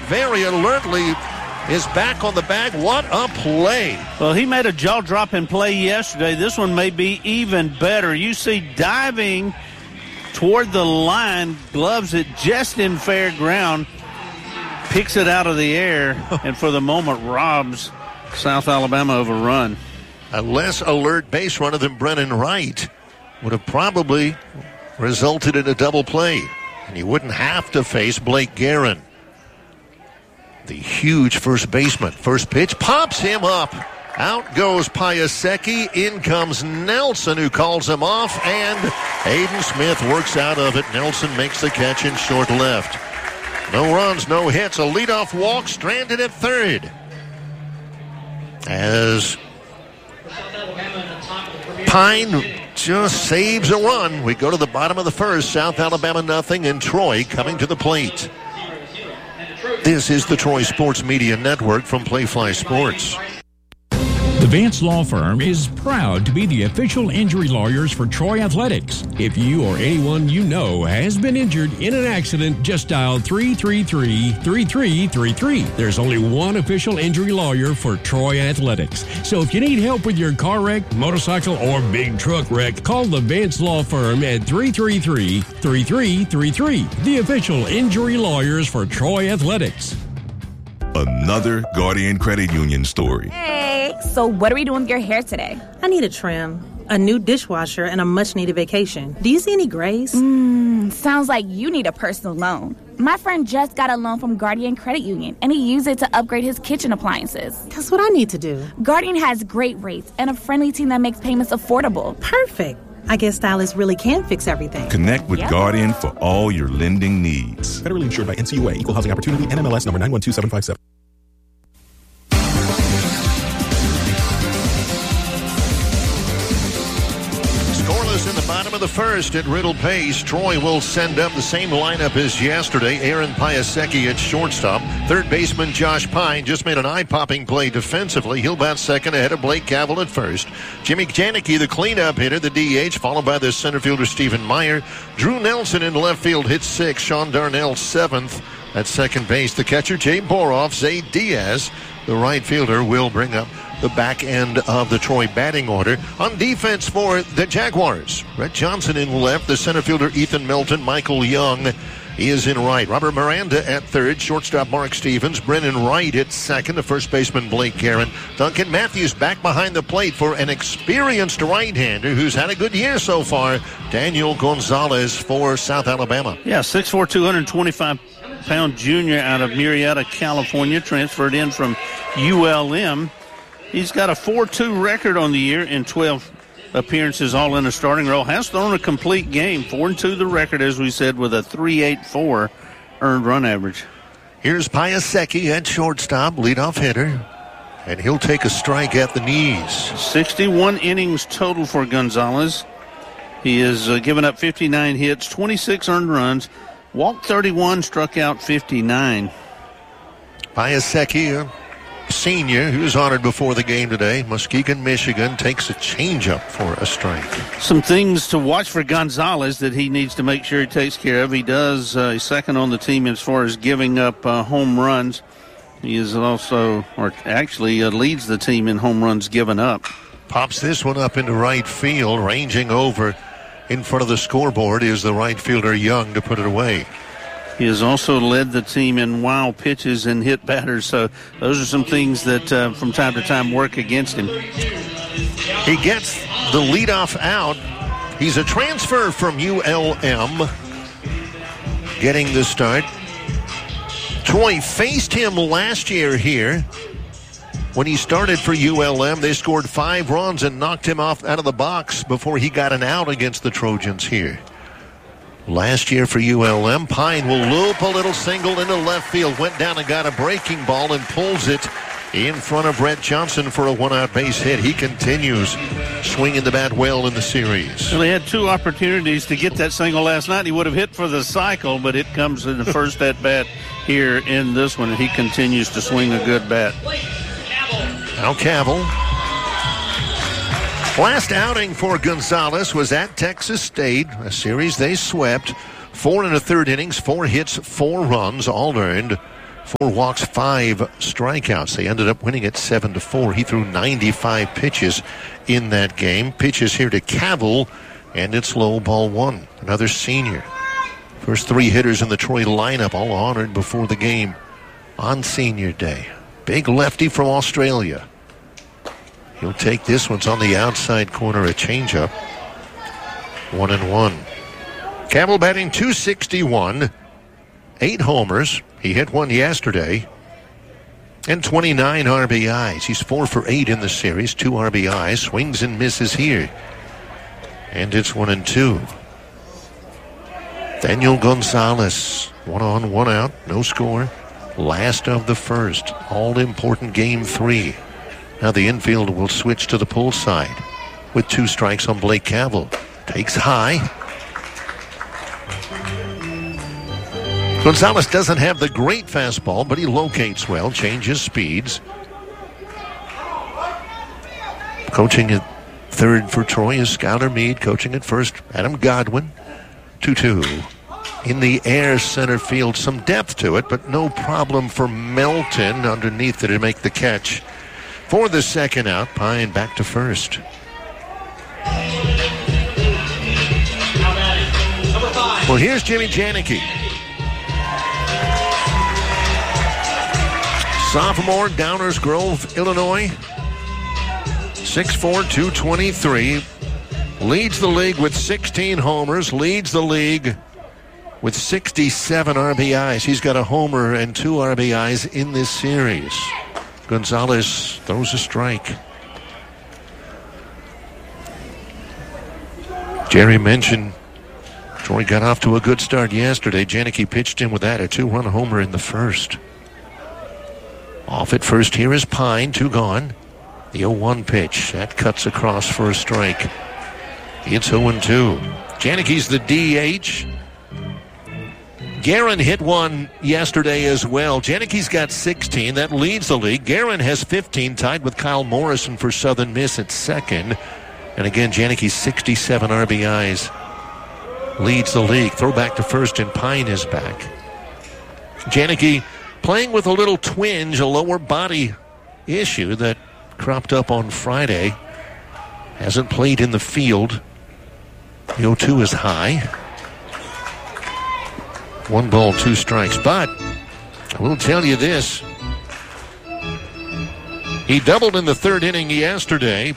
very alertly is back on the bag. What a play. Well, he made a jaw-dropping play yesterday. This one may be even better. You see diving toward the line, gloves it just in fair ground, picks it out of the air, and for the moment robs South Alabama of a run. A less alert base runner than Brennan Wright would have probably resulted in a double play, and he wouldn't have to face Blake Guerin. The huge first baseman. First pitch pops him up. Out goes Piasecki. In comes Nelson, who calls him off, and Aiden Smith works out of it. Nelson makes the catch in short left. No runs, no hits. A leadoff walk, stranded at third. As Pine just saves a run. We go to the bottom of the first. South Alabama nothing, and Troy coming to the plate. This is the Troy Sports Media Network from Playfly Sports. The Vance Law Firm is proud to be the official injury lawyers for Troy Athletics. If you or anyone you know has been injured in an accident, just dial 333-3333. There's only one official injury lawyer for Troy Athletics. So if you need help with your car wreck, motorcycle, or big truck wreck, call the Vance Law Firm at 333-3333. The official injury lawyers for Troy Athletics. Another Guardian Credit Union story. Hey, so what are we doing with your hair today? I need a trim, a new dishwasher, and a much-needed vacation. Do you see any grays? Sounds like you need a personal loan. My friend just got a loan from Guardian Credit Union, and he used it to upgrade his kitchen appliances. That's what I need to do. Guardian has great rates and a friendly team that makes payments affordable. Perfect. I guess stylists really can fix everything. Connect with Guardian for all your lending needs. Federally insured by NCUA, Equal Housing Opportunity, NMLS number 912757. In the bottom of the first at Riddle Pace, Troy will send up the same lineup as yesterday. Aaron Piasecki at shortstop. Third baseman Josh Pine just made an eye-popping play defensively. He'll bat second ahead of Blake Cavell at first. Jimmy Janicki, the cleanup hitter, the DH, followed by the center fielder Stephen Meyer. Drew Nelson in left field hits sixth. Sean Darnell seventh at second base. The catcher Jay Boroff. Zay Diaz, the right fielder, will bring up the back end of the Troy batting order. On defense for the Jaguars, Rhett Johnson in left, the center fielder Ethan Milton, Michael Young is in right. Robert Miranda at third, shortstop Mark Stevens, Brennan Wright at second, the first baseman Blake Guerin. Duncan Matthews back behind the plate for an experienced right-hander who's had a good year so far, Daniel Gonzalez for South Alabama. Yeah, 6'4", 225-pound junior out of Murrieta, California, transferred in from ULM. He's got a 4-2 record on the year in 12 appearances, all in a starting role. Has thrown a complete game. 4-2 the record, as we said, with a 3.84 earned run average. Here's Piasecki at shortstop, leadoff hitter, and he'll take a strike at the knees. 61 innings total for Gonzalez. He has given up 59 hits, 26 earned runs, walked 31, struck out 59. Piasecki, senior, who was honored before the game today, Muskegon, Michigan, takes a changeup for a strike. Some things to watch for Gonzalez that he needs to make sure he takes care of. He does. He's second on the team as far as giving up home runs. He is also, or actually leads the team in home runs given up. Pops this one up into right field, ranging over in front of the scoreboard is the right fielder Young to put it away. He has also led the team in wild pitches and hit batters, so those are some things that from time to time work against him. He gets the leadoff out. He's a transfer from ULM, getting the start. Troy faced him last year here. When he started for ULM, they scored 5 runs and knocked him off out of the box before he got an out against the Trojans here. Last year for ULM, Pine will loop a little single into left field. Went down and got a breaking ball and pulls it in front of Rhett Johnson for a one-out base hit. He continues swinging the bat well in the series. Well, he had 2 opportunities to get that single last night. He would have hit for the cycle, but it comes in the first at-bat here in this one, and he continues to swing a good bat. Now Cavell. Last outing for Gonzalez was at Texas State, a series they swept. 4 1/3 innings, 4 hits, 4 runs, all earned. 4 walks, 5 strikeouts. They ended up winning it 7-4. He threw 95 pitches in that game. Pitches here to Cavill, and it's low, ball 1. Another senior. First 3 hitters in the Troy lineup, all honored before the game on Senior Day. Big lefty from Australia. He'll take this one's on the outside corner, a changeup. 1-1. Cavill batting .261, 8 homers. He hit 1 yesterday. And 29 RBIs. He's 4 for 8 in the series, 2 RBIs. Swings and misses here. And it's 1-2. Daniel Gonzalez, 1 on, 1 out, no score. Last of the first, all-important game 3. Now the infield will switch to the pull side with 2 strikes on Blake Cavill. Takes high. Gonzalez doesn't have the great fastball, but he locates well, changes speeds. Coaching at third for Troy is Skylar Meade. Coaching at first, Adam Godwin. 2-2. In the air, center field. Some depth to it, but no problem for Melton underneath it to make the catch. For the second out, Pine back to first. Well, here's Jimmy Janicki. Sophomore, Downers Grove, Illinois. 6'4", 223. Leads the league with 16 homers. Leads the league with 67 RBIs. He's got a homer and 2 RBIs in this series. Gonzalez throws a strike. Jerry mentioned Troy got off to a good start yesterday. Janicki pitched in with that, a 2-run homer in the first. Off at first here is Pine, 2 gone. The 0-1 pitch. That cuts across for a strike. It's 0-2. Janicki's the DH. Guerin hit 1 yesterday as well. Janicki's got 16. That leads the league. Guerin has 15, tied with Kyle Morrison for Southern Miss at second. And again, Janicki's 67 RBIs. Leads the league. Throw back to first, and Pine is back. Janicki playing with a little twinge, a lower body issue that cropped up on Friday. Hasn't played in the field. The 0-2 is high. 1 ball, 2 strikes. But I will tell you this. He doubled in the 3rd inning yesterday.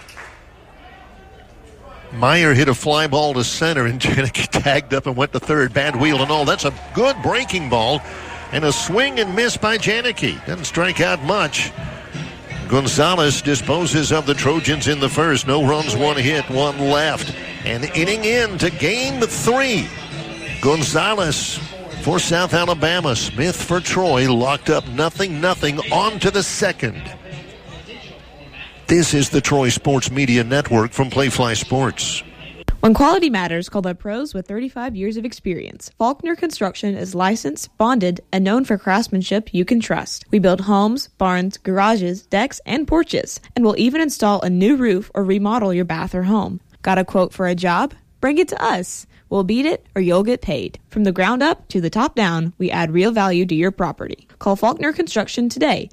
Meyer hit a fly ball to center, and Janicki tagged up and went to third. Bad wheel and all. That's a good breaking ball. And a swing and miss by Janicki. Doesn't strike out much. Gonzalez disposes of the Trojans in the first. No runs, 1 hit, 1 left. And inning into game 3. Gonzalez for South Alabama. Smith for Troy. Locked up 0-0 on to the second. This is the Troy Sports Media Network from Playfly Sports. When quality matters, call the pros with 35 years of experience. Faulkner Construction is licensed, bonded, and known for craftsmanship you can trust. We build homes, barns, garages, decks, and porches, and we'll even install a new roof or remodel your bath or home. Got a quote for a job? Bring it to us. We'll beat it or you'll get paid. From the ground up to the top down, we add real value to your property. Call Faulkner Construction today,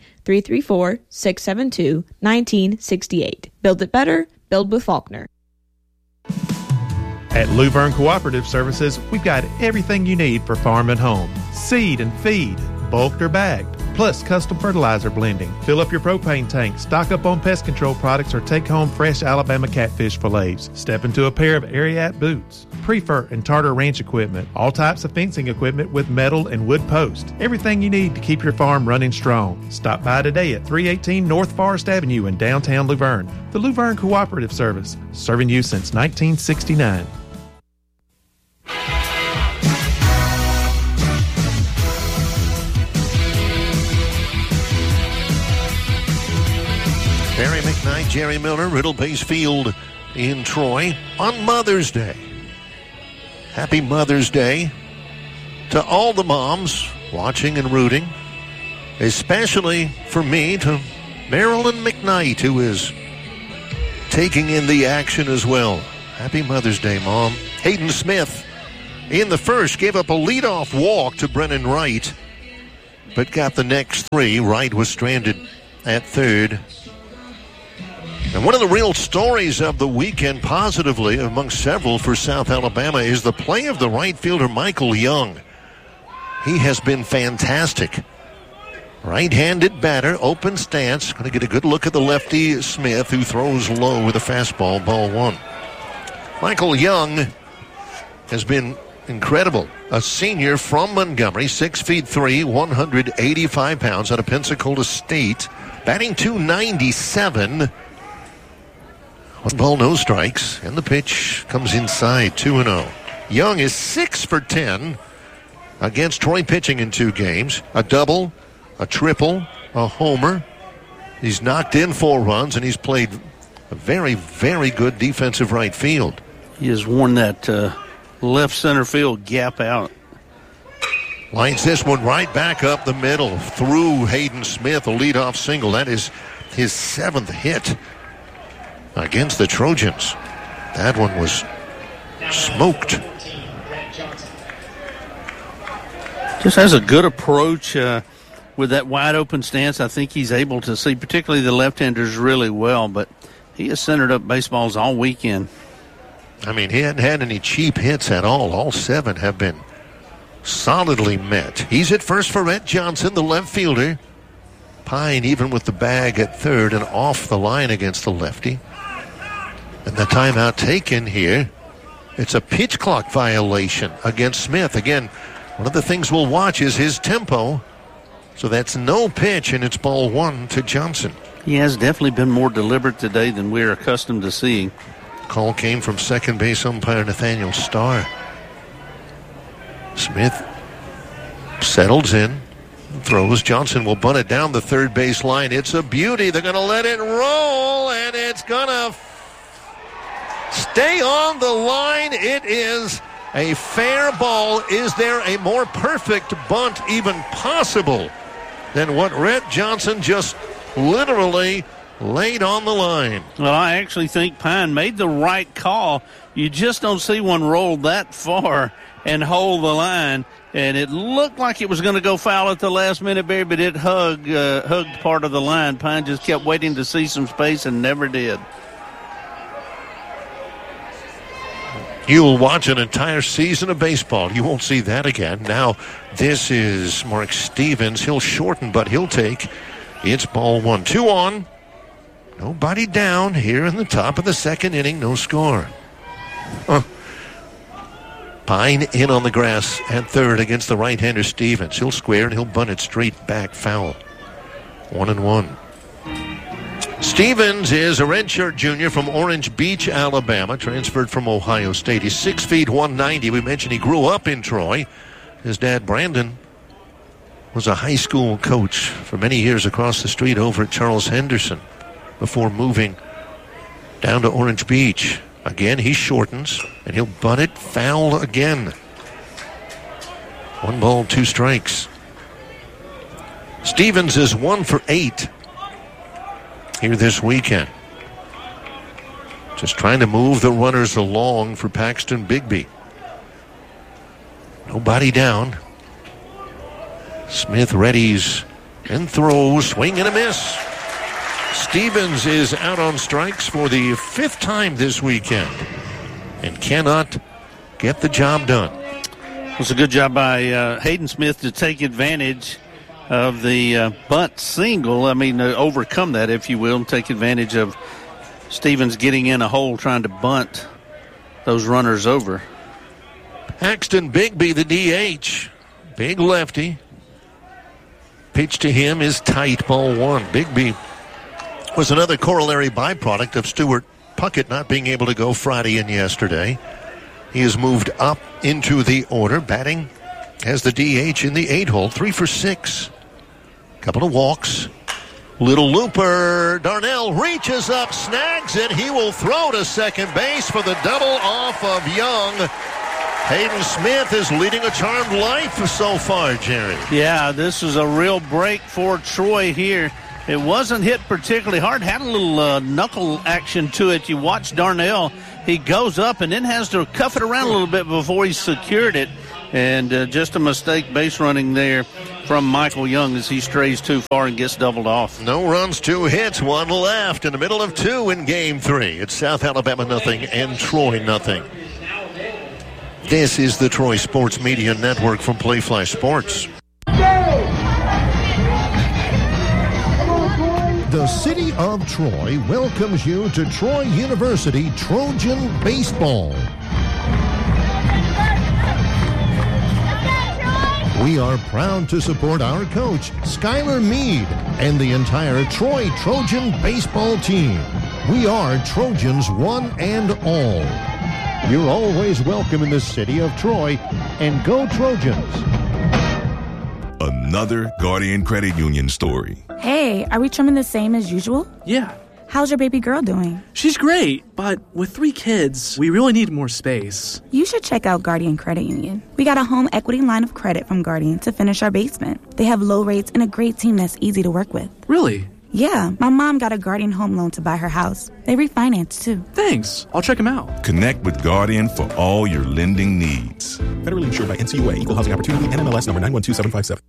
334-672-1968. Build it better, build with Faulkner. At Luverne Cooperative Services, we've got everything you need for farm and home. Seed and feed, bulked or bagged, plus custom fertilizer blending. Fill up your propane tank, stock up on pest control products, or take home fresh Alabama catfish fillets. Step into a pair of Ariat boots, Prefer and Tartar Ranch equipment, all types of fencing equipment with metal and wood posts. Everything you need to keep your farm running strong. Stop by today at 318 North Forest Avenue in downtown Luverne. The Luverne Cooperative Service, serving you since 1969. Barry McKnight, Jerry Miller, Riddle Base Field in Troy on Mother's Day. Happy Mother's Day to all the moms watching and rooting, especially for me to Marilyn McKnight, who is taking in the action as well. Happy Mother's Day, Mom. Hayden Smith in the first gave up a leadoff walk to Brennan Wright. but got the next 3. Wright was stranded at third. And one of the real stories of the weekend, positively among several for South Alabama, is the play of the right fielder Michael Young. He has been fantastic. Right-handed batter, open stance. Going to get a good look at the lefty Smith, who throws low with a fastball, ball 1. Michael Young has been incredible. A senior from Montgomery, 6'3", 185 pounds, out of Pensacola State. Batting .297. 1 ball, no strikes, and the pitch comes inside, 2-0. Young is 6 for 10 against Troy pitching in 2 games. A double, a triple, a homer. He's knocked in 4 runs, and he's played a very, very good defensive right field. He has worn that left center field gap out. Lines this one right back up the middle through Hayden Smith, a leadoff single. That is his 7th hit against the Trojans. That one was smoked. Just has a good approach with that wide open stance. I think he's able to see particularly the left-handers really well, but he has centered up baseballs all weekend. I mean, he hadn't had any cheap hits at all. All 7 have been solidly met. He's at first for Rhett Johnson, the left fielder. Pine even with the bag at third and off the line against the lefty. And the timeout taken here. It's a pitch clock violation against Smith. Again, one of the things we'll watch is his tempo. So that's no pitch, and it's ball 1 to Johnson. He has definitely been more deliberate today than we're accustomed to seeing. Call came from second base umpire Nathaniel Starr. Smith settles in, throws. Johnson will bunt it down the third base line. It's a beauty. They're going to let it roll, and it's going to stay on the line. It is a fair ball. Is there a more perfect bunt even possible than what Rhett Johnson just literally laid on the line? Well, I actually think Pine made the right call. You just don't see one roll that far and hold the line. And it looked like it was going to go foul at the last minute, Barry, but it hugged part of the line. Pine just kept waiting to see some space and never did. You'll watch an entire season of baseball. You won't see that again. Now, this is Mark Stevens. He'll shorten, but he'll take. It's ball 1. 2 on. Nobody down here in the top of the second inning. No score. Pine in on the grass at third against the right-hander Stevens. He'll square and he'll bunt it straight back foul. 1-1. Stevens is a redshirt junior from Orange Beach, Alabama, transferred from Ohio State. He's 6 feet 190. We mentioned he grew up in Troy. His dad, Brandon, was a high school coach for many years across the street over at Charles Henderson before moving down to Orange Beach. Again, he shortens, and he'll bunt it foul again. 1 ball, 2 strikes. Stevens is 1 for 8 here this weekend. Just trying to move the runners along for Paxton Bigby. Nobody down. Smith readies and throws. Swing and a miss. Stevens is out on strikes for the 5th time this weekend and cannot get the job done. It was a good job by Hayden Smith to take advantage of the bunt single. Overcome that, if you will, and take advantage of Stevens getting in a hole trying to bunt those runners over. Paxton Bigby, the DH. Big lefty. Pitch to him is tight, ball 1. Bigby was another corollary byproduct of Stuart Puckett not being able to go Friday and yesterday. He has moved up into the order, batting as the DH in the 8 hole, 3 for 6. Couple of walks. Little looper. Darnell reaches up, snags it. He will throw to second base for the double off of Young. Hayden Smith is leading a charmed life so far, Jerry. Yeah, this is a real break for Troy here. It wasn't hit particularly hard. Had a little knuckle action to it. You watch Darnell. He goes up and then has to cuff it around a little bit before he secured it. And just a mistake base running there from Michael Young as he strays too far and gets doubled off. No runs, 2 hits, 1 left in the middle of 2 in Game 3. It's South Alabama nothing and Troy nothing. This is the Troy Sports Media Network from Playfly Sports. The city of Troy welcomes you to Troy University Trojan Baseball. We are proud to support our coach, Skylar Meade, and the entire Troy Trojan baseball team. We are Trojans one and all. You're always welcome in the city of Troy, and go Trojans. Another Guardian Credit Union story. Hey, are we trimming the same as usual? Yeah. How's your baby girl doing? She's great, but with 3 kids, we really need more space. You should check out Guardian Credit Union. We got a home equity line of credit from Guardian to finish our basement. They have low rates and a great team that's easy to work with. Really? Yeah, my mom got a Guardian home loan to buy her house. They refinance too. Thanks. I'll check them out. Connect with Guardian for all your lending needs. Federally insured by NCUA, Equal Housing Opportunity, NMLS number 912757.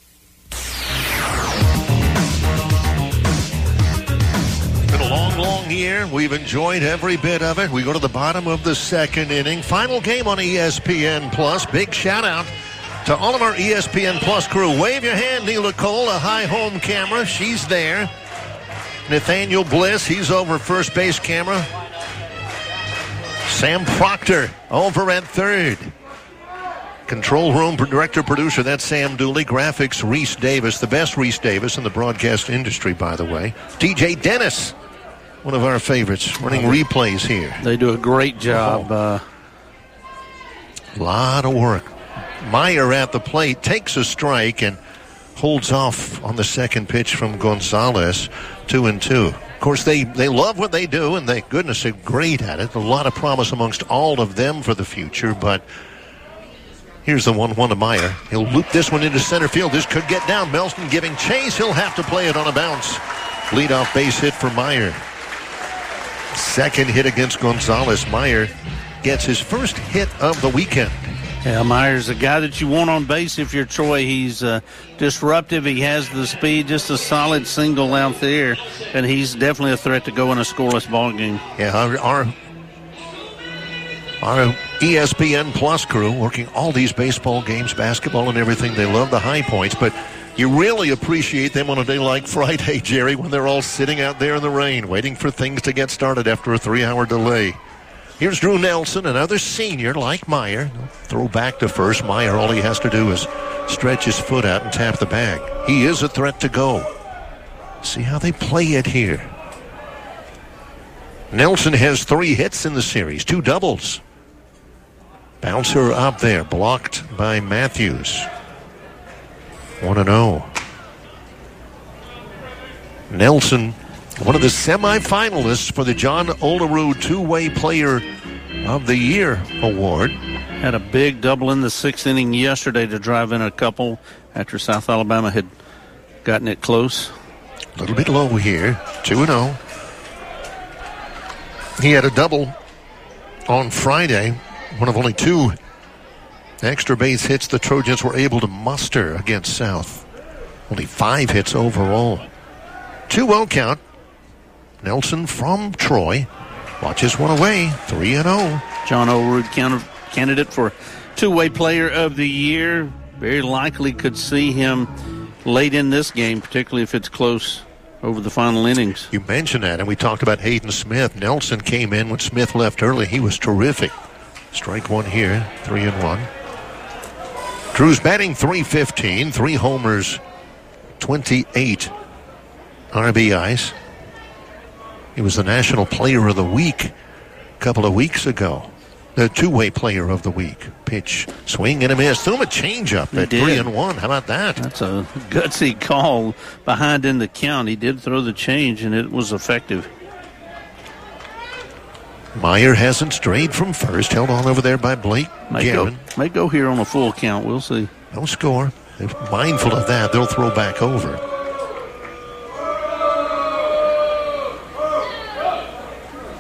Long year. We've enjoyed every bit of it. We go to the bottom of the 2nd inning. Final game on ESPN Plus. Big shout out to all of our ESPN Plus crew. Wave your hand, Neela Cole, a high home camera. She's there. Nathaniel Bliss, he's over first base camera. Sam Proctor over at third. Control room director producer, that's Sam Dooley. Graphics, Reese Davis, the best Reese Davis in the broadcast industry, by the way. DJ Dennis, one of our favorites, running replays here. They do a great job. A lot of work. Meyer at the plate takes a strike and holds off on the second pitch from Gonzalez. 2-2. Of course, they love what they do, and they, goodness, they're great at it. A lot of promise amongst all of them for the future, but here's the 1-1 to Meyer. He'll loop this one into center field. This could get down. Melston giving chase. He'll have to play it on a bounce. Leadoff base hit for Meyer. Second hit against Gonzalez. Meyer gets his first hit of the weekend. Yeah, Meyer's a guy that you want on base if you're Troy. He's disruptive. He has the speed, just a solid single out there, and he's definitely a threat to go in a scoreless ball game. Yeah, our ESPN Plus crew working all these baseball games, basketball and everything. They love the high points, but you really appreciate them on a day like Friday, Jerry, when they're all sitting out there in the rain, waiting for things to get started after a 3-hour delay. Here's Drew Nelson, another senior like Meyer. Throw back to first. Meyer, all he has to do is stretch his foot out and tap the bag. He is a threat to go. See how they play it here. Nelson has 3 hits in the series, 2 doubles. Bouncer up there, blocked by Matthews. 1-0. Nelson, one of the semifinalists for the John Olerud Two-Way Player of the Year award. Had a big double in the 6th inning yesterday to drive in a couple after South Alabama had gotten it close. A little bit low here, 2-0. He had a double on Friday, one of only 2 extra base hits the Trojans were able to muster against South. Only 5 hits overall. 2-0 count. Nelson from Troy watches one away, 3-0. John Olerud, candidate for Two-Way Player of the Year. Very likely could see him late in this game, particularly if it's close over the final innings. You mentioned that, and we talked about Hayden Smith. Nelson came in when Smith left early. He was terrific. Strike one here, 3-1. Drew's batting .315, 3 homers, 28 RBIs. He was the National Player of the Week a couple of weeks ago. The Two-Way Player of the Week. Pitch, swing and a miss. Threw him a changeup at 3-1. How about that? That's a gutsy call behind in the count. He did throw the change, and it was effective. Meyer hasn't strayed from first. Held on over there by Blake Gavin. May go here on a full count. We'll see. No score. They're mindful of that. They'll throw back over.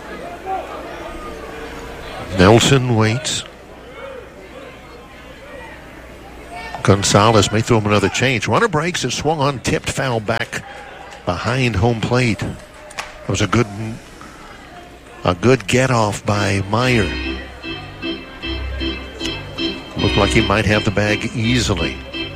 Nelson waits. Gonzalez may throw him another change. Runner breaks and swung on, tipped foul back behind home plate. That was a good get off by Meyer. Looked like he might have the bag easily.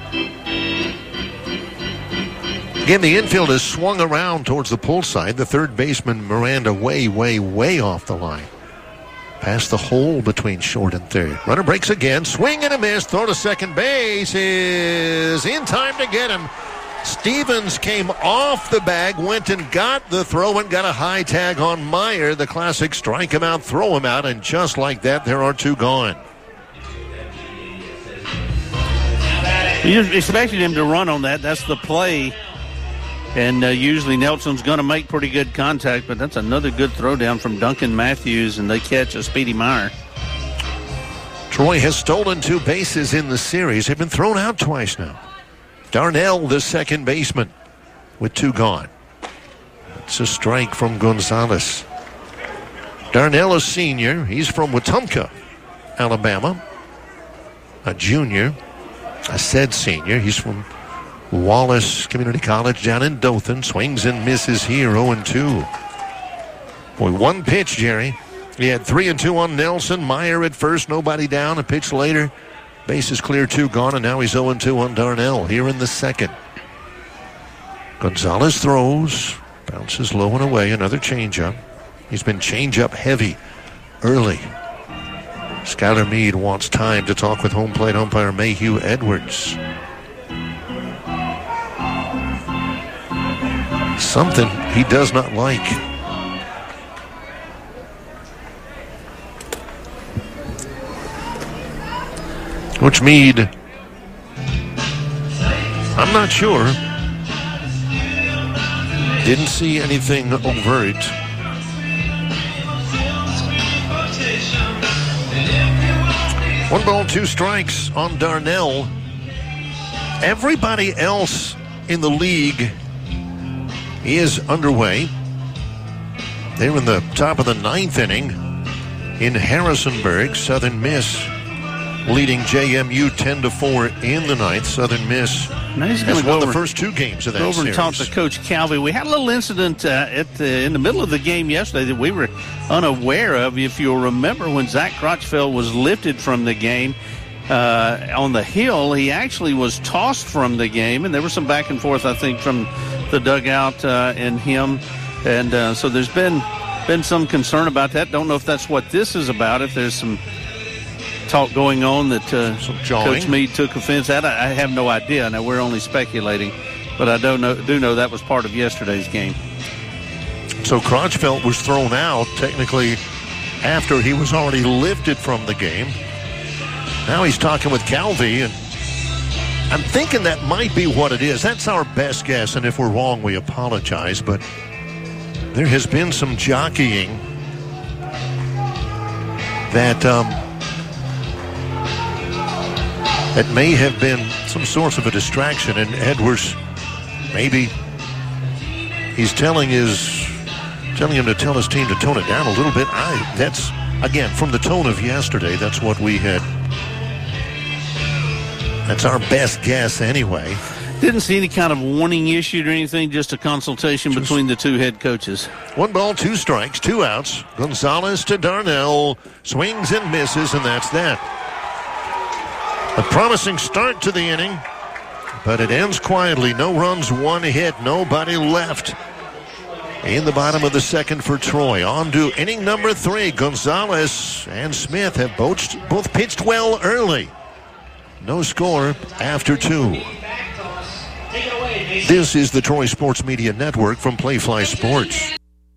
Again, the infield is swung around towards the pull side. The third baseman, Miranda, way off the line. Past the hole between short and third. Runner breaks again. Swing and a miss. Throw to second base is in time to get him. Stevens came off the bag, went and got the throw and got a high tag on Meyer. The classic strike him out, throw him out, and just like that, there are two gone. You expected him to run on that. That's the play. And usually Nelson's going to make pretty good contact, but that's another good throw down from Duncan Matthews, and they catch a Speedy Meyer. Troy has stolen 2 bases in the series. They've been thrown out twice now. Darnell, the second baseman, with 2 gone. It's a strike from Gonzalez. Darnell, a senior. He's from Wetumpka, Alabama. A junior. I said senior. He's from Wallace Community College down in Dothan. Swings and misses here, 0-2. Boy, 1 pitch, Jerry. He had 3-2 on Nelson. Meyer at first, nobody down. A pitch later, bases clear, 2 gone, and now he's 0-2 on Darnell here in the second. Gonzalez throws, bounces low and away, another changeup. He's been changeup heavy early. Skylar Meade wants time to talk with home plate umpire Mayhew Edwards. Something he does not like. Coach Meade, I'm not sure. Didn't see anything overt. One ball, 2 strikes on Darnell. Everybody else in the league is underway. They're in the top of the 9th inning in Harrisonburg. Southern Miss leading JMU 10-4 in the 9th. Southern Miss has won the first 2 games of that series. Over and talk to Coach Calvi. We had a little incident in the middle of the game yesterday that we were unaware of. If you'll remember, when Zach Crotchfeld was lifted from the game on the hill, he actually was tossed from the game, and there was some back and forth, I think, from the dugout and him. And so there's been some concern about that. Don't know if that's what this is about, if there's some talk going on that Coach Meade took offense at. I have no idea. Now, we're only speculating, but I do know that was part of yesterday's game. So Crotchfeld was thrown out technically after he was already lifted from the game. Now he's talking with Calvi, and I'm thinking that might be what it is. That's our best guess, and if we're wrong, we apologize. But there has been some jockeying that that may have been some source of a distraction. And Edwards, maybe he's telling him to tell his team to tone it down a little bit. That's, again, from the tone of yesterday, that's what we had. That's our best guess anyway. Didn't see any kind of warning issued or anything, just a consultation between the 2 head coaches. 1 ball, 2 strikes, 2 outs. Gonzalez to Darnell, swings and misses, and that's that. A promising start to the inning, but it ends quietly. No runs, 1 hit, nobody left. In the bottom of the second for Troy. On to inning number 3. Gonzalez and Smith have both pitched well early. No score after 2. This is the Troy Sports Media Network from Playfly Sports.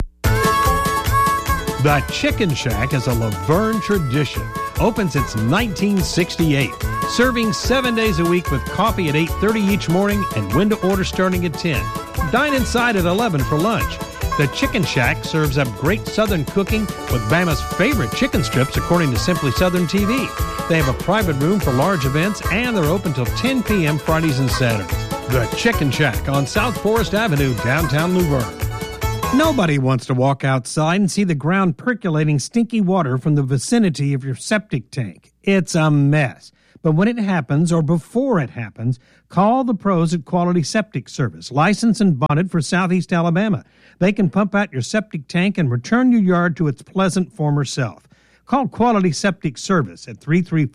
The Chicken Shack is a Laverne tradition. Opens since 1968. Serving 7 days a week with coffee at 8:30 each morning and window order starting at 10. Dine inside at 11 for lunch. The Chicken Shack serves up great Southern cooking with Bama's favorite chicken strips, according to Simply Southern TV. They have a private room for large events, and they're open till 10 p.m. Fridays and Saturdays. The Chicken Shack on South Forest Avenue, downtown Luverne. Nobody wants to walk outside and see the ground percolating stinky water from the vicinity of your septic tank. It's a mess. But when it happens or before it happens, call the pros at Quality Septic Service, licensed and bonded for Southeast Alabama. They can pump out your septic tank and return your yard to its pleasant former self. Call Quality Septic Service at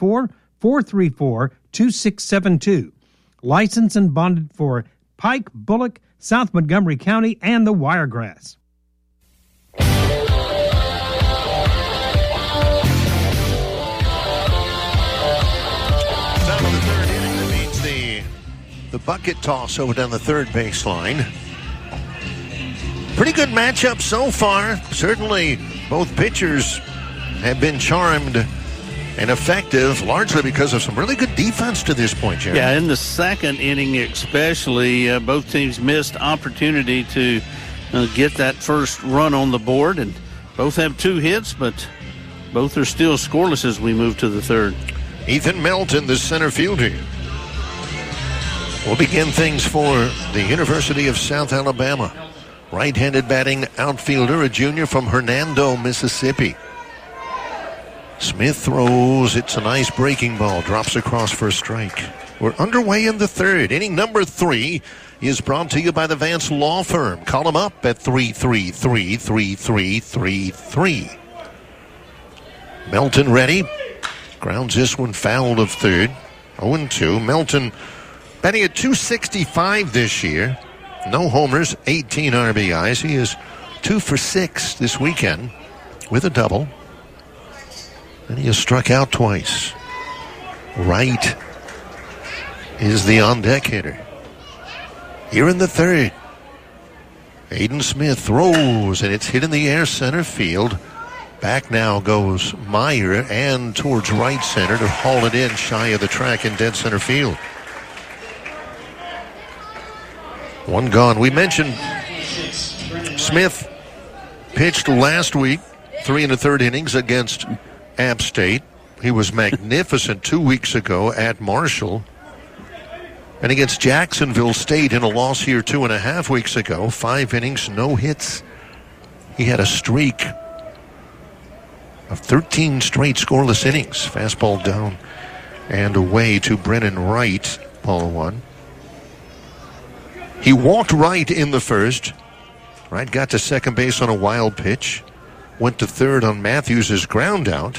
334-434-2672. Licensed and bonded for Pike, Bullock, South Montgomery County, and the Wiregrass. Top of the third inning, that means the bucket toss over down the third baseline. Pretty good matchup so far. Certainly both pitchers have been charmed and effective, largely because of some really good defense to this point, Jerry. Yeah, in the second inning especially, both teams missed opportunity to get that first run on the board, and both have 2 hits, but both are still scoreless as we move to the third. Ethan Melton, the center fielder, will begin things for the University of South Alabama. Right-handed batting outfielder, a junior from Hernando, Mississippi. Smith throws. It's a nice breaking ball. Drops across for a strike. We're underway in the third. Inning number 3 is brought to you by the Vance Law Firm. Call them up at 333-3333. Melton ready. Grounds this one foul of third. 0-2. Melton batting at .265 this year. No homers, 18 RBIs. He is 2 for 6 this weekend with a double. And he has struck out twice. Wright is the on-deck hitter. Here in the third, Hayden Smith throws, and it's hit in the air center field. Back now goes Meyer and towards right center to haul it in shy of the track in dead center field. One gone. We mentioned Smith pitched last week, 3 1/3 innings against App State. He was magnificent 2 weeks ago at Marshall. And against Jacksonville State in a loss here 2.5 weeks ago. 5 innings, no hits. He had a streak of 13 straight scoreless innings. Fastball down and away to Brennan Wright, ball 1. He walked Wright in the first. Wright got to second base on a wild pitch. Went to third on Matthews' ground out.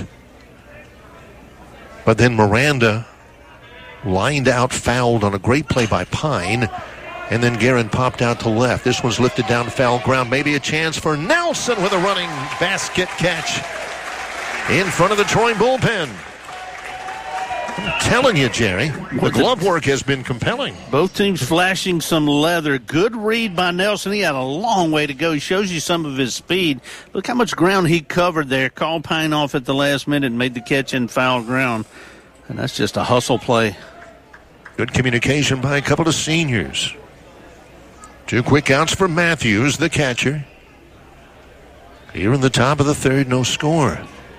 But then Miranda lined out, fouled on a great play by Pine. And then Guerin popped out to left. This one's lifted down foul ground. Maybe a chance for Nelson with a running basket catch in front of the Troy bullpen. I'm telling you, Jerry, the glove work has been compelling. Both teams flashing some leather. Good read by Nelson. He had a long way to go. He shows you some of his speed. Look how much ground he covered there. Called Pine off at the last minute and made the catch in foul ground. And that's just a hustle play. Good communication by a couple of seniors. 2 quick outs for Matthews, the catcher. Here in the top of the third, no score.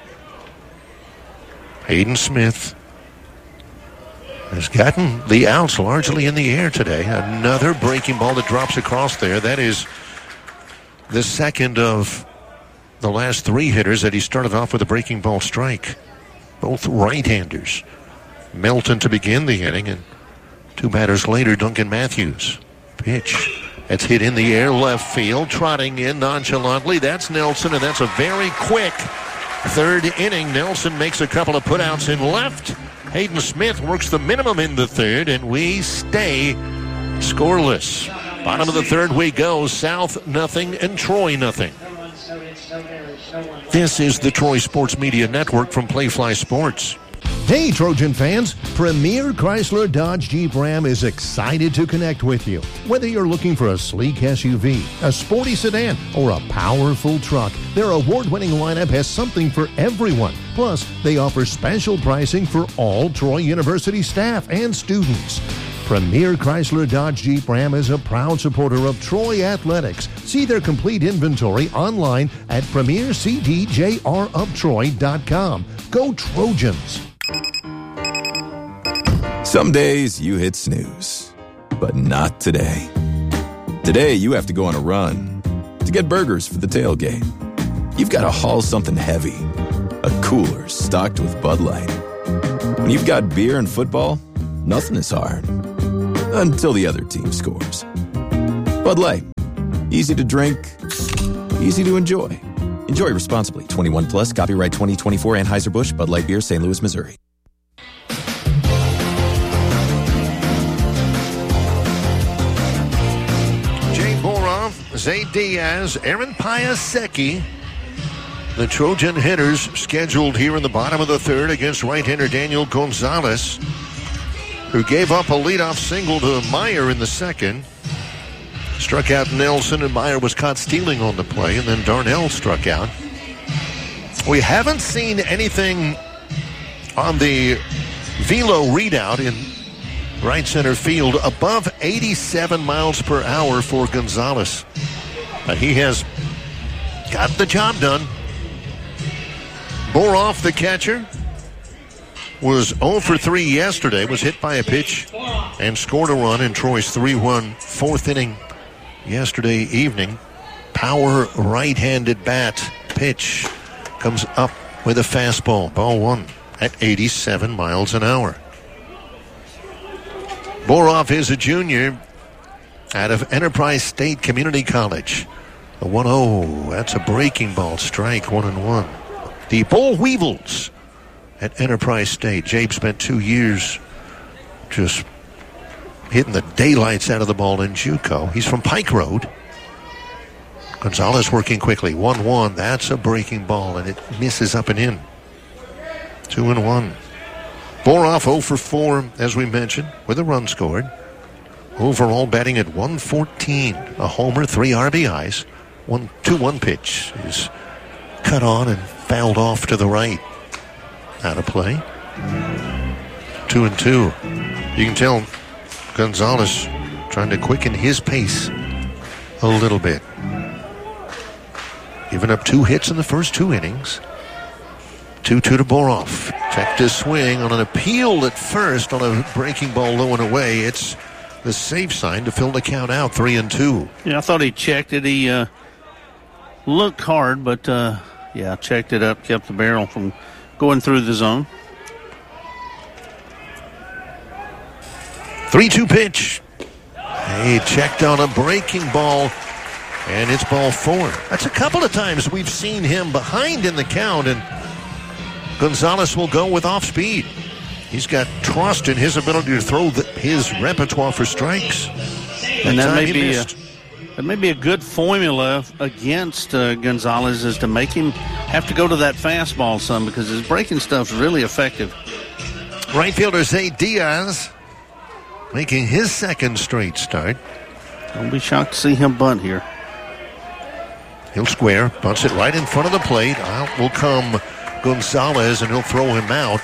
Hayden Smith has gotten the outs largely in the air today. Another breaking ball that drops across there. That is the second of the last 3 hitters that he started off with a breaking ball strike. Both right-handers. Melton to begin the inning, and 2 batters later, Duncan Matthews. Pitch. That's hit in the air, left field, trotting in nonchalantly. That's Nelson, and that's a very quick third inning. Nelson makes a couple of putouts in left. Hayden Smith works the minimum in the third, and we stay scoreless. Bottom of the third we go. South nothing and Troy nothing. This is the Troy Sports Media Network from Playfly Sports. Hey, Trojan fans, Premier Chrysler Dodge Jeep Ram is excited to connect with you. Whether you're looking for a sleek SUV, a sporty sedan, or a powerful truck, their award-winning lineup has something for everyone. Plus, they offer special pricing for all Troy University staff and students. Premier Chrysler Dodge Jeep Ram is a proud supporter of Troy Athletics. See their complete inventory online at premiercdjroftroy.com. Go Trojans! Some days you hit snooze, but not today. Today you have to go on a run to get burgers for the tailgate. You've got to haul something heavy, a cooler stocked with Bud Light. When you've got beer and football, nothing is hard. Until the other team scores. Bud Light. Easy to drink, easy to enjoy. Enjoy responsibly. 21 plus, copyright 2024 Anheuser-Busch, Bud Light Beer, St. Louis, Missouri. Jay Boroff, Zay Diaz, Aaron Piasecki. The Trojan hitters scheduled here in the bottom of the third against right-hander Daniel Gonzalez, who gave up a leadoff single to Meyer in the second. Struck out Nelson, and Meyer was caught stealing on the play, and then Darnell struck out. We haven't seen anything on the velo readout in right center field above 87 miles per hour for Gonzalez. But he has got the job done. Boroff, the catcher, was 0 for 3 yesterday, was hit by a pitch and scored a run in Troy's 3-1 fourth inning yesterday evening. Power right-handed bat pitch comes up with a fastball. Ball one at 87 miles an hour. Boroff is a junior out of Enterprise State Community College. The 1-0, that's a breaking ball, strike 1-1. The Bull Weevils at Enterprise State. Jabe spent 2 years just hitting the daylights out of the ball in JUCO. He's from Pike Road. Gonzalez working quickly. 1-1. That's a breaking ball, and it misses up and in. 2-1. Boroff 0 for 4, as we mentioned, with a run scored. Overall batting at 114. A homer, 3 RBIs. 2-1 pitch is cut on and fouled off to the right. Out of play. 2-2. You can tell Gonzalez trying to quicken his pace a little bit. Giving up 2 hits in the first 2 innings. 2-2 to Boroff. Checked his swing on an appeal at first on a breaking ball low and away. It's the safe sign to fill the count out, 3-2. Yeah, I thought he checked it. He looked hard, but checked it up, kept the barrel from going through the zone. 3-2 pitch. He checked on a breaking ball, and it's ball 4. That's a couple of times we've seen him behind in the count, and Gonzalez will go with off speed. He's got trust in his ability to throw his repertoire for strikes. And that may be a good formula against Gonzalez, is to make him have to go to that fastball some, because his breaking stuff's really effective. Right fielder Zay Diaz making his second straight start. Don't be shocked to see him bunt here. He'll square, bunts it right in front of the plate. Out will come Gonzalez, and he'll throw him out.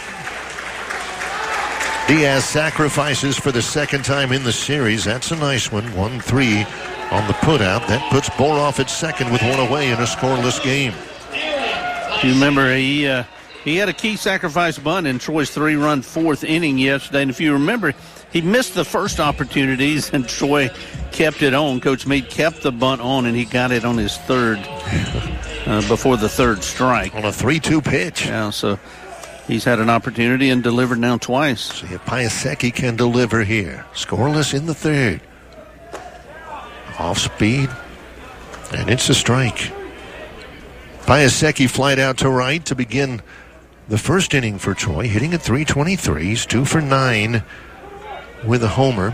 Diaz sacrifices for the second time in the series. That's a nice one. 1-3 on the putout. That puts Boroff at second with 1 away in a scoreless game. You remember he had a key sacrifice bunt in Troy's 3-run fourth inning yesterday. And if you remember, he missed the first opportunities, and Troy kept it on. Coach Meade kept the bunt on, and he got it on his third before the third strike. On a 3-2 pitch. Yeah, so he's had an opportunity and delivered now twice. See if Piasecki can deliver here. Scoreless in the third. Off speed, and it's a strike. Piasecki flied out to right to begin the first inning for Troy, hitting at .323. He's 2 for 9 with a homer.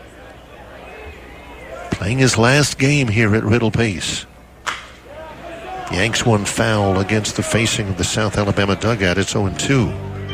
Playing his last game here at Riddle Pace. Yanks one foul against the facing of the South Alabama dugout. It's 0-2.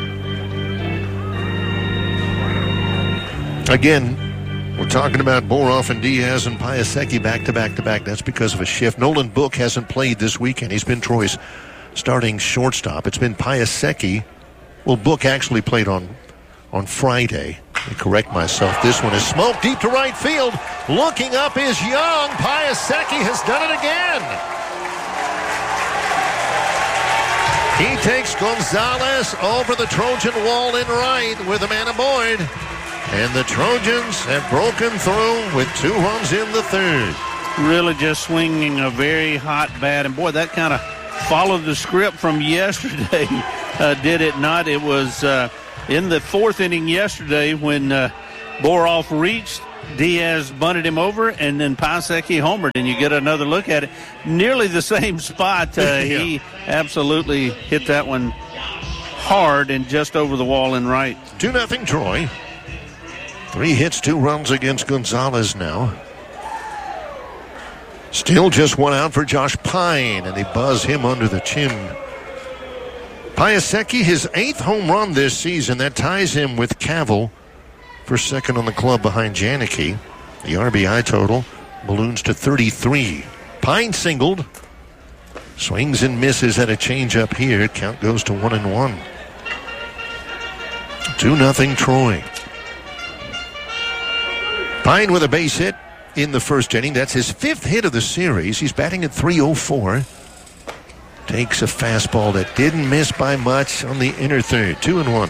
Again, we're talking about Boroff and Diaz and Piasecki back-to-back-to-back. That's because of a shift. Nolan Book hasn't played this weekend. He's been Troy's starting shortstop. It's been Piasecki. Well, Book actually played on Friday. Let me correct myself. This one is smoked deep to right field. Looking up is Young. Piasecki has done it again. He takes Gonzalez over the Trojan wall in right with a man aboard. And the Trojans have broken through with 2 runs in the third. Really just swinging a very hot bat. And, boy, that kind of followed the script from yesterday, did it not? It was in the fourth inning yesterday when Boroff reached, Diaz bunted him over, and then Piasecki homered, and you get another look at it. Nearly the same spot. He absolutely hit that one hard and just over the wall and right. 2-0 Troy. 3 hits, 2 runs against Gonzalez now. Still just 1 out for Josh Pine, and they buzz him under the chin. Piasecki, his 8th home run this season. That ties him with Cavill for second on the club behind Janicki. The RBI total balloons to 33. Pine singled. Swings and misses at a changeup here. Count goes to 1-1. 2-0 Troy. Pine with a base hit in the first inning. That's his 5th hit of the series. He's batting at .304. Takes a fastball that didn't miss by much on the inner third. 2-1.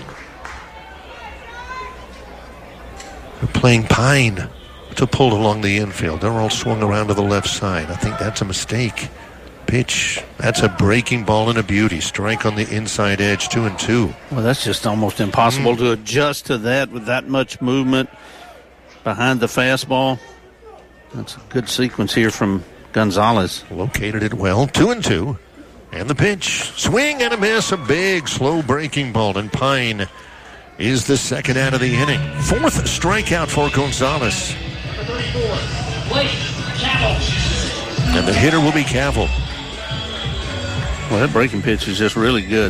They're playing Pine to pull along the infield. They're all swung around to the left side. I think that's a mistake. Pitch. That's a breaking ball and a beauty. Strike on the inside edge. 2-2. Well, that's just almost impossible to adjust to that with that much movement behind the fastball. That's a good sequence here from Gonzalez. Located it well. 2-2. And the pitch. Swing and a miss. A big, slow breaking ball. And Pine is the second out of the inning. 4th strikeout for Gonzalez. Number 34, Blake Cavill. And the hitter will be Cavill. Well, that breaking pitch is just really good.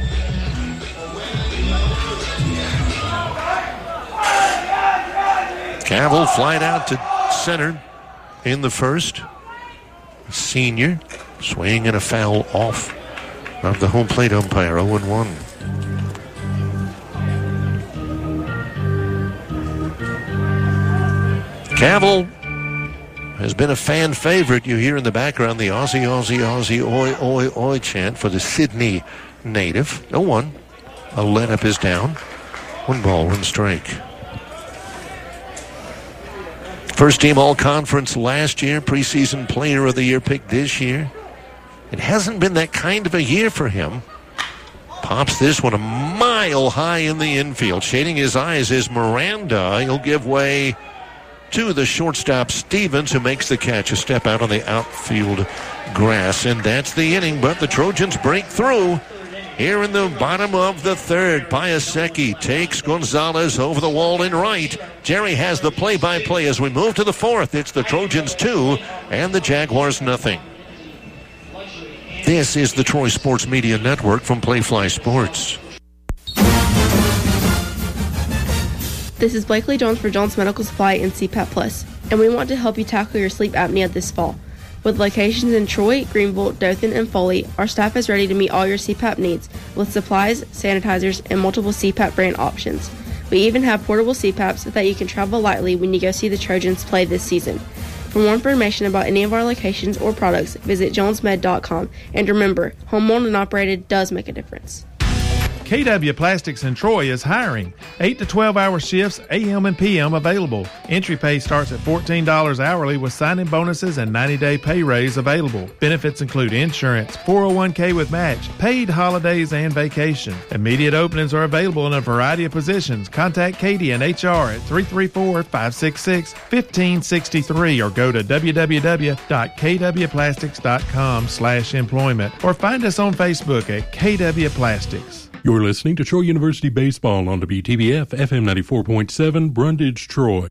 Cavill flied out to center in the first. Senior. Swing and a foul off of the home plate umpire. 0-1. Cavill has been a fan favorite. You hear in the background the Aussie, Aussie, Aussie, oi, oi, oi chant for the Sydney native. 0-1. A let-up is down. 1 ball, 1 strike. First team all-conference last year. Preseason player of the year picked this year. It hasn't been that kind of a year for him. Pops this one a mile high in the infield. Shading his eyes is Miranda. He'll give way to the shortstop Stevens, who makes the catch. A step out on the outfield grass. And that's the inning, but the Trojans break through. Here in the bottom of the third, Piasecki takes Gonzalez over the wall in right. Jerry has the play-by-play as we move to the 4th. It's the Trojans 2 and the Jaguars nothing. This is the Troy Sports Media Network from Playfly Sports. This is Blakely Jones for Jones Medical Supply and CPAP Plus, and we want to help you tackle your sleep apnea this fall. With locations in Troy, Greenville, Dothan, and Foley, our staff is ready to meet all your CPAP needs with supplies, sanitizers, and multiple CPAP brand options. We even have portable CPAPs that you can travel lightly when you go see the Trojans play this season. For more information about any of our locations or products, visit jonesmed.com. And remember, home-owned and operated does make a difference. KW Plastics in Troy is hiring. 8 to 12-hour shifts, AM and PM available. Entry pay starts at $14 hourly with sign-in bonuses and 90-day pay raise available. Benefits include insurance, 401k with match, paid holidays, and vacation. Immediate openings are available in a variety of positions. Contact Katie and HR at 334-566-1563 or go to www.kwplastics.com/employment or find us on Facebook at KW Plastics. You're listening to Troy University Baseball on WTBF FM 94.7, Brundage, Troy.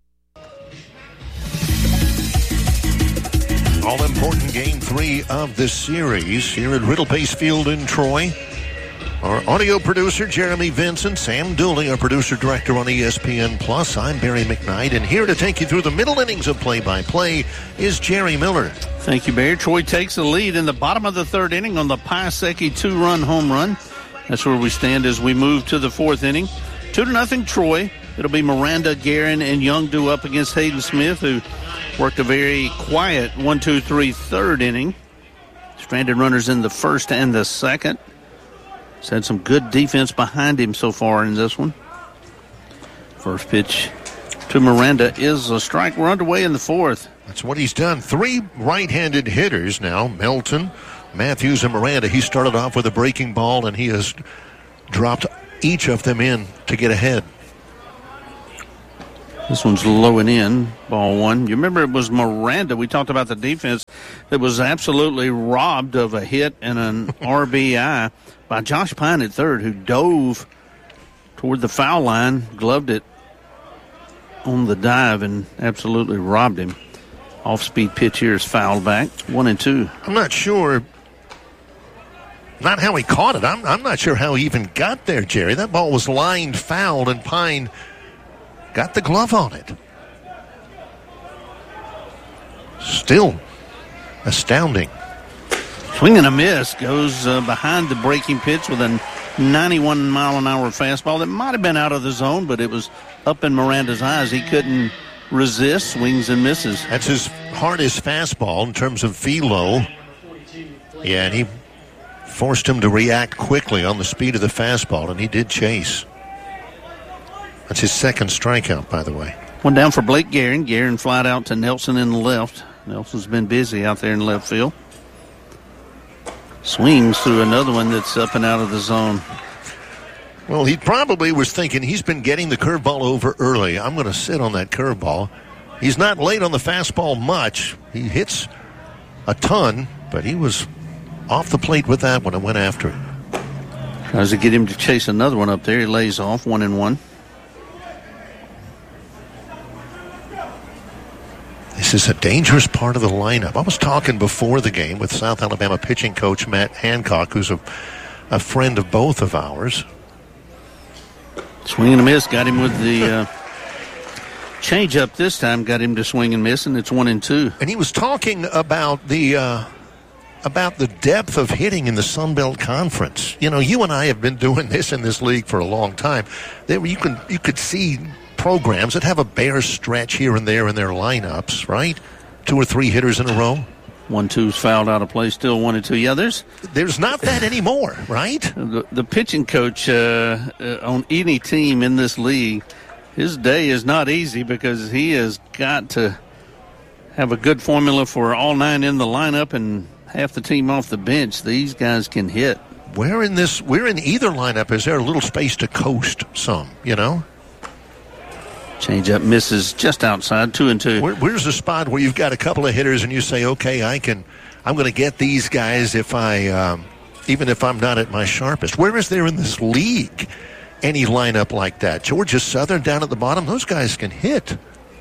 All-important Game 3 of the series here at Riddle Pace Field in Troy. Our audio producer, Jeremy Vincent, Sam Dooley, our producer-director on ESPN+. I'm Barry McKnight, and here to take you through the middle innings of play-by-play is Jerry Miller. Thank you, Barry. Troy takes the lead in the bottom of the third inning on the Piasecki 2-run home run. That's where we stand as we move to the 4th inning. 2-0 Troy. It'll be Miranda, Guerin, and Young due up against Hayden Smith, who worked a very quiet 1-2-3 third inning. Stranded runners in the first and the second. He's had some good defense behind him so far in this one. First pitch to Miranda is a strike. We're underway in the 4th. That's what he's done. 3 right-handed hitters now. Melton, Matthews, and Miranda. He started off with a breaking ball, and he has dropped each of them in to get ahead. This one's low and in, ball one. You remember it was Miranda. We talked about the defense that was absolutely robbed of a hit and an RBI by Josh Pine at third, who dove toward the foul line, gloved it on the dive, and absolutely robbed him. Off-speed pitch here is fouled back, 1-2. I'm not sure. Not how he caught it. I'm not sure how he even got there, Jerry. That ball was lined foul, and Pine got the glove on it. Still astounding. Swing and a miss goes behind the breaking pitch with a 91-mile-an-hour fastball that might have been out of the zone, but it was up in Miranda's eyes. He couldn't resist, swings and misses. That's his hardest fastball in terms of velo. Yeah, and he forced him to react quickly on the speed of the fastball, and he did chase. That's his second strikeout, by the way. One down for Blake Guerin. Guerin flied out to Nelson in the left. Nelson's been busy out there in left field. Swings through another one that's up and out of the zone. Well, he probably was thinking he's been getting the curveball over early. I'm going to sit on that curveball. He's not late on the fastball much. He hits a ton, but he was off the plate with that one and went after it. Tries to get him to chase another one up there. He lays off 1-1. This is a dangerous part of the lineup. I was talking before the game with South Alabama pitching coach Matt Hancock, who's a friend of both of ours. Swing and a miss. Got him with the change-up this time. Got him to swing and miss, and it's 1-2. And he was talking about the depth of hitting in the Sun Belt Conference. You know, you and I have been doing this in this league for a long time. You could see programs that have a bare stretch here and there in their lineups, right? 2 or 3 hitters in a row. 1-2's fouled out of play, still 1-2. Yeah, there's not that anymore, right? The pitching coach on any team in this league, his day is not easy because he has got to have a good formula for all 9 in the lineup and half the team off the bench. These guys can hit. Where in either lineup is there a little space to coast some, you know? Change-up misses just outside, 2-2. Where's the spot where you've got a couple of hitters and you say, okay, I'm going to get these guys if even if I'm not at my sharpest? Where is there in this league any lineup like that? Georgia Southern down at the bottom, those guys can hit.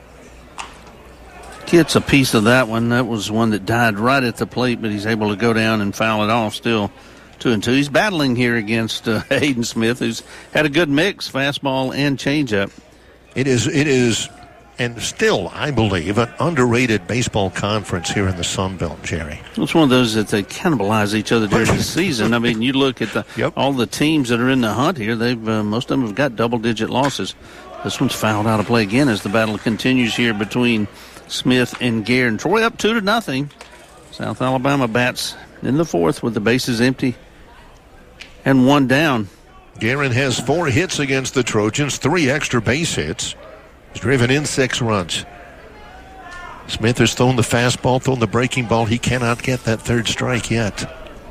Gets a piece of that one. That was one that died right at the plate, but he's able to go down and foul it off still. 2-2. He's battling here against Hayden Smith, who's had a good mix, fastball and changeup. It is, and still, I believe, an underrated baseball conference here in the Sun Belt, Jerry. It's one of those that they cannibalize each other during the season. I mean, you look at all the teams that are in the hunt here, they've most of them have got double-digit losses. This one's fouled out of play again as the battle continues here between Smith and Guerin. Troy up 2-0. South Alabama bats in the fourth with the bases empty and 1 down. Guerin has 4 hits against the Trojans, 3 extra base hits. He's driven in 6 runs. Smith has thrown the fastball, thrown the breaking ball. He cannot get that third strike yet.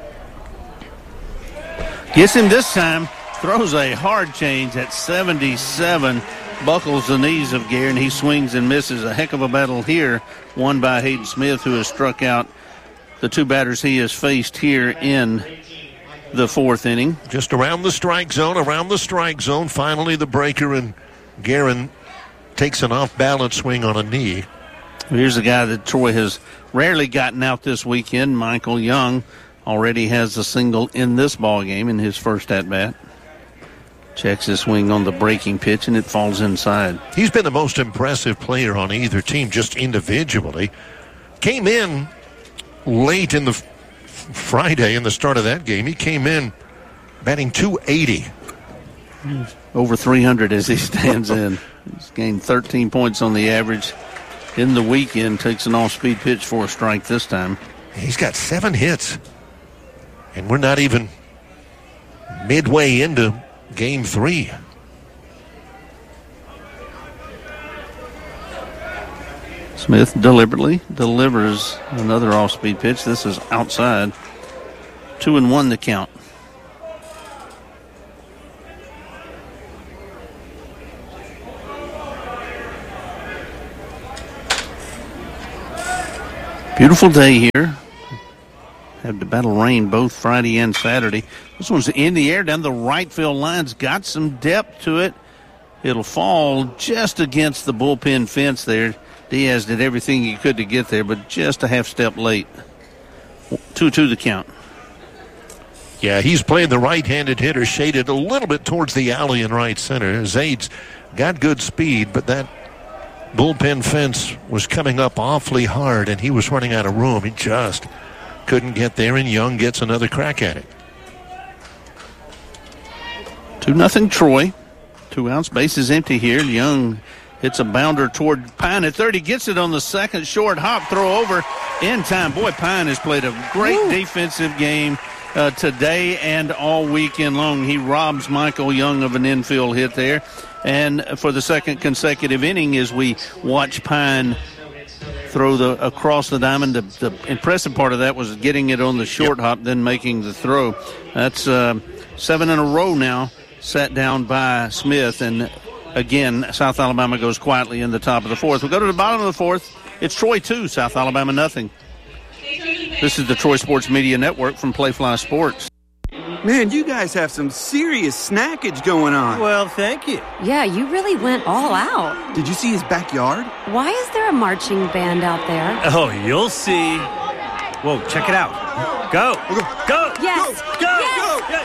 Gets him this time. Throws a hard change at 77. Buckles the knees of Guerin. He swings and misses. A heck of a battle here, won by Hayden Smith, who has struck out the 2 batters he has faced here in the 4th inning. Just around the strike zone. Finally the breaker, and Guerin takes an off-balance swing on a knee. Here's a guy that Troy has rarely gotten out this weekend. Michael Young already has a single in this ball game in his first at-bat. Checks his swing on the breaking pitch, and it falls inside. He's been the most impressive player on either team, just individually. Came in late in the Friday in the start of that game. He came in batting .280. Over 300 as he stands in. He's gained 13 points on the average in the weekend. Takes an off-speed pitch for a strike this time. He's got 7 hits. And we're not even midway into Game 3. Smith deliberately delivers another off-speed pitch. This is outside. 2-1 the count. Beautiful day here. Had the battle rain both Friday and Saturday. This one's in the air down the right field lines. Got some depth to it. It'll fall just against the bullpen fence there. Diaz did everything he could to get there, but just a half step late. 2-2 the count. Yeah, he's playing the right-handed hitter, shaded a little bit towards the alley in right center. Zade's got good speed, but that bullpen fence was coming up awfully hard, and he was running out of room. He just couldn't get there, and Young gets another crack at it. 2-0 Troy. 2 outs, base is empty here. Young hits a bounder toward Pine at third. He gets it on the second, short hop, throw over in time. Boy, Pine has played a great defensive game today and all weekend long. He robs Michael Young of an infield hit there. And for the second consecutive inning, as we watch Pine throw across the diamond, the impressive part of that was getting it on the short hop, then making the throw. That's 7 in a row now, sat down by Smith. And again, South Alabama goes quietly in the top of the fourth. We'll go to the bottom of the fourth. It's Troy 2, South Alabama nothing. This is the Troy Sports Media Network from Playfly Sports. Man, you guys have some serious snackage going on. Well, thank you. Yeah, you really went all out. Did you see his backyard? Why is there a marching band out there? Oh, you'll see. Whoa, check it out. Go. Go. Yes. Go. Yes. Go.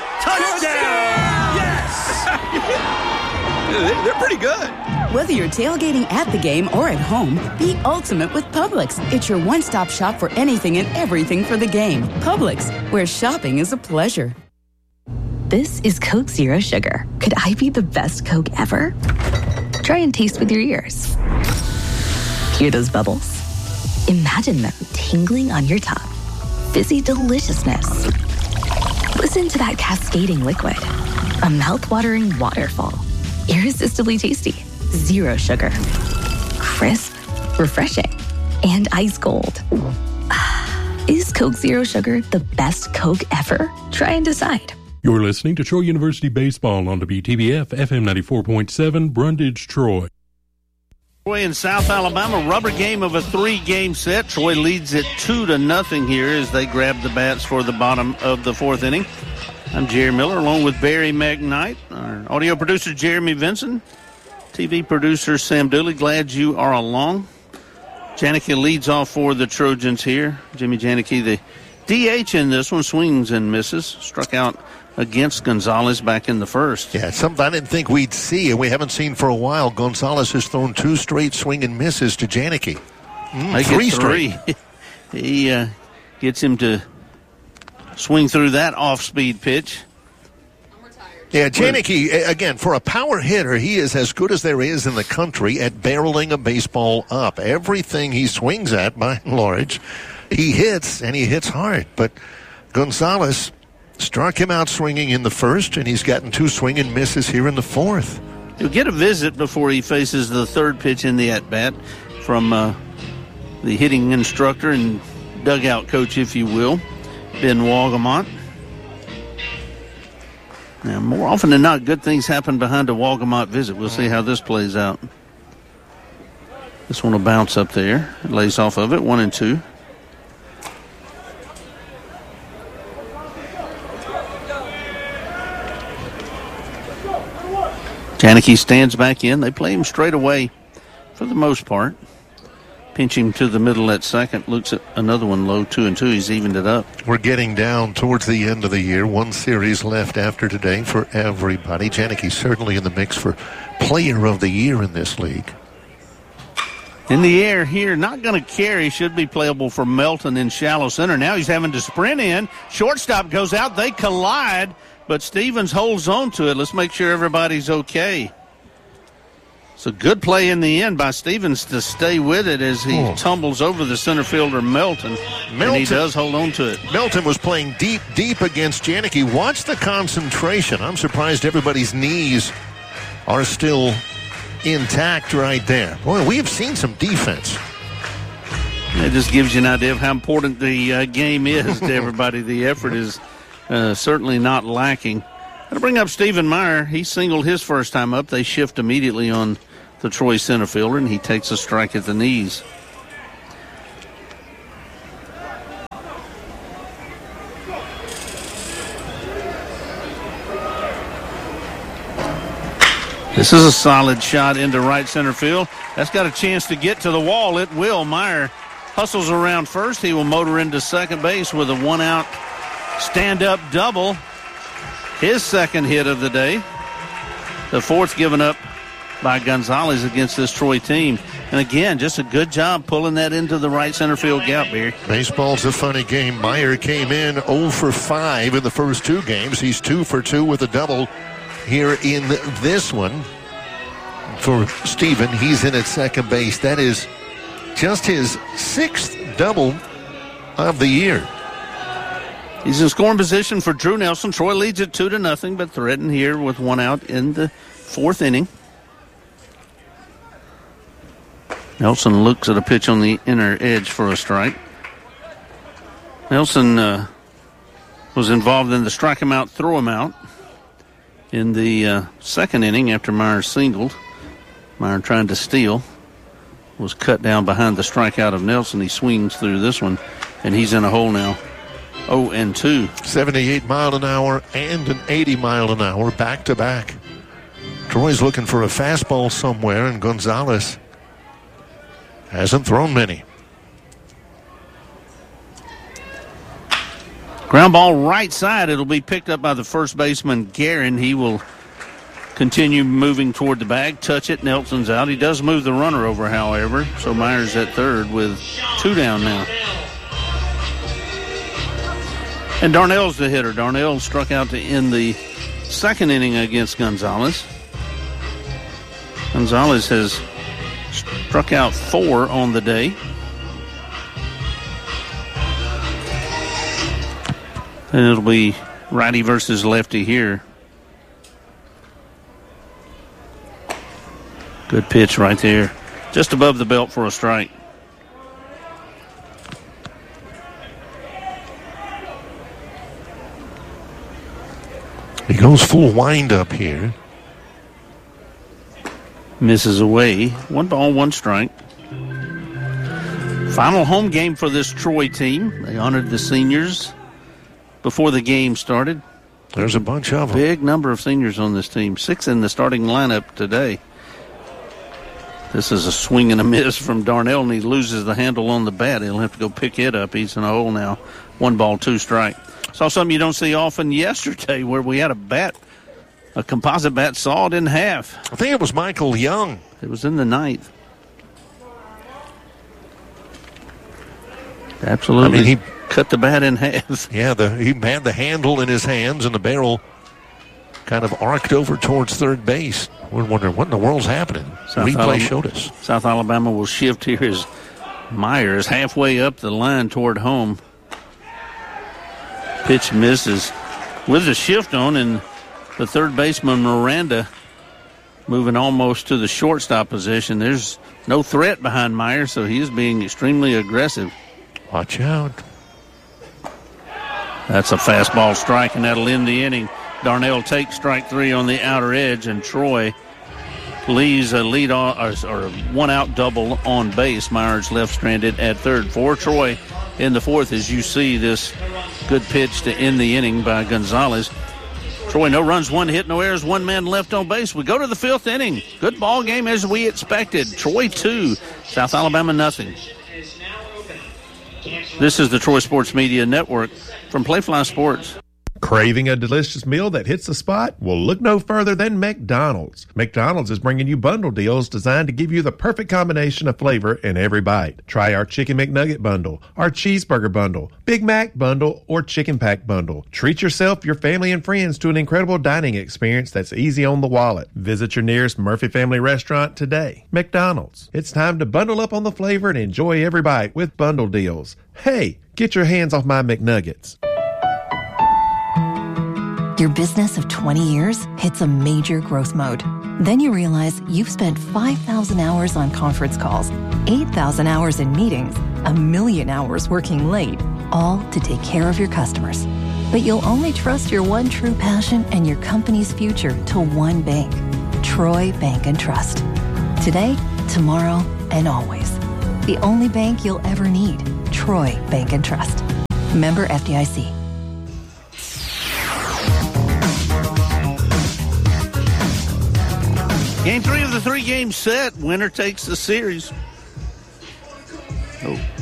Touchdown. Yes. They're pretty good. Whether you're tailgating at the game or at home, be ultimate with Publix. It's your one-stop shop for anything and everything for the game. Publix, where shopping is a pleasure. This is Coke Zero Sugar. Could I be the best Coke ever? Try and taste with your ears. Hear those bubbles? Imagine them tingling on your tongue. Fizzy deliciousness. Listen to that cascading liquid. A mouth-watering waterfall. Irresistibly tasty. Zero sugar. Crisp, refreshing, and ice cold. Is Coke Zero Sugar the best Coke ever? Try and decide. You're listening to Troy University Baseball on WTBF FM 94.7, Brundage, Troy. Troy and South Alabama, rubber game of a 3-game set. Troy leads it 2-0 here as they grab the bats for the bottom of the fourth inning. I'm Jerry Miller along with Barry McKnight, our audio producer Jeremy Vinson, TV producer Sam Dooley. Glad you are along. Janicki leads off for the Trojans here. Jimmy Janicki, the DH in this one, swings and misses. Struck out against Gonzalez back in the first. Yeah, something I didn't think we'd see, and we haven't seen for a while. Gonzalez has thrown 2 straight swing and misses to Janicki. 3 straight. He gets him to swing through that off-speed pitch. Yeah, Janicki, again, for a power hitter, he is as good as there is in the country at barreling a baseball up. Everything he swings at, by and large, he hits, and he hits hard. But Gonzalez struck him out swinging in the first, and he's gotten 2 swing and misses here in the fourth. He'll get a visit before he faces the third pitch in the at-bat from the hitting instructor and dugout coach, if you will, Ben Walgamont. Now, more often than not, good things happen behind a Walgamont visit. We'll see how this plays out. This one will bounce up there. It lays off of it, 1-2. Janicki stands back in. They play him straight away for the most part. Pinch him to the middle at second. Looks at another one low, 2-2. He's evened it up. We're getting down towards the end of the year. 1 series left after today for everybody. Janicki certainly in the mix for player of the year in this league. In the air here, not going to carry. Should be playable for Melton in shallow center. Now he's having to sprint in. Shortstop goes out. They collide, but Stevens holds on to it. Let's make sure everybody's okay. It's a good play in the end by Stevens to stay with it as he tumbles over the center fielder Melton, and he does hold on to it. Melton was playing deep against Janicki. Watch the concentration. I'm surprised everybody's knees are still intact right there. Boy, we have seen some defense. It just gives you an idea of how important the game is to everybody. The effort is certainly not lacking. I'll bring up Stephen Meyer. He singled his first time up. They shift immediately on the Troy center fielder, and he takes a strike at the knees. This is a solid shot into right center field. That's got a chance to get to the wall. It will. Meyer hustles around first. He will motor into second base with a one-out stand-up double. His second hit of the day. The fourth given up by Gonzalez against this Troy team. And again, just a good job pulling that into the right center field gap here. Baseball's a funny game. Meyer came in 0 for 5 in the first two games. He's 2 for 2 with a double here in this one. For Steven, he's in at second base. That is just his 6th double of the year. He's in scoring position for Drew Nelson. Troy leads it 2-0, but threatened here with one out in the 4th inning. Nelson looks at a pitch on the inner edge for a strike. Nelson was involved in the strike him out, throw him out in the second inning after Meyer singled. Meyer trying to steal. Was cut down behind the strikeout of Nelson. He swings through this one, and he's in a hole now. 0-2. 78 mile an hour and an 80 mile an hour back to back. Troy's looking for a fastball somewhere, and Gonzalez hasn't thrown many. Ground ball right side. It'll be picked up by the first baseman, Guerin. He will continue moving toward the bag. Touch it. Nelson's out. He does move the runner over, however. So Meyer's at third with 2 down now. And Darnell's the hitter. Darnell struck out to end the second inning against Gonzalez. Gonzalez has struck out 4 on the day. And it'll be righty versus lefty here. Good pitch right there. Just above the belt for a strike. He goes full windup here. Misses away. 1 ball, 1 strike. Final home game for this Troy team. They honored the seniors before the game started. There's a bunch of them. Big number of seniors on this team. 6 in the starting lineup today. This is a swing and a miss from Darnell, and he loses the handle on the bat. He'll have to go pick it up. He's in a hole now. 1 ball, 2 strike. Saw something you don't see often yesterday where we had a composite bat sawed in half. I think it was Michael Young. It was in the 9th. Absolutely. I mean, he cut the bat in half. Yeah, he had the handle in his hands, and the barrel kind of arced over towards third base. We're wondering what in the world's happening. Replay showed us. South Alabama will shift here as Meyer is halfway up the line toward home. Pitch misses with the shift on, and the third baseman, Miranda, moving almost to the shortstop position. There's no threat behind Meyer, so he is being extremely aggressive. Watch out. That's a fastball strike, and that'll end the inning. Darnell takes strike 3 on the outer edge, and Troy leaves a lead on, or a 1-out double on base. Myers left stranded at third. For Troy in the 4th, as you see this good pitch to end the inning by Gonzalez. Troy, no runs, 1 hit, no errors, 1 man left on base. We go to the 5th inning. Good ball game as we expected. Troy 2, South Alabama nothing. This is the Troy Sports Media Network from Playfly Sports. Craving a delicious meal that hits the spot? Well, look no further than McDonald's. McDonald's is bringing you bundle deals designed to give you the perfect combination of flavor in every bite. Try our Chicken McNugget bundle, our Cheeseburger bundle, Big Mac bundle, or Chicken Pack bundle. Treat yourself, your family, and friends to an incredible dining experience that's easy on the wallet. Visit your nearest Murphy Family restaurant today. McDonald's. It's time to bundle up on the flavor and enjoy every bite with bundle deals. Hey, get your hands off my McNuggets. Your business of 20 years hits a major growth mode. Then you realize you've spent 5,000 hours on conference calls, 8,000 hours in meetings, 1,000,000 hours working late, all to take care of your customers. But you'll only trust your one true passion and your company's future to one bank, Troy Bank and Trust. Today, tomorrow, and always. The only bank you'll ever need, Troy Bank and Trust. Member FDIC. Game 3 of the 3-game set. Winner takes the series. Oh.